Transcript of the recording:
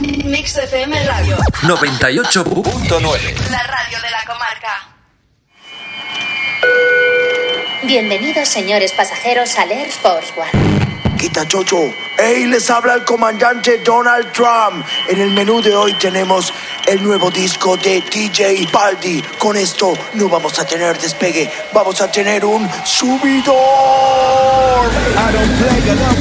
Mix FM Radio 98.9. La radio de la comarca. Bienvenidos, señores pasajeros, al Air Force One. Quita, chocho. Hey, les habla el comandante Donald Trump. En el menú de hoy tenemos el nuevo disco de DJ Baldi. Con esto no vamos a tener despegue, vamos a tener un subidón. I don't play,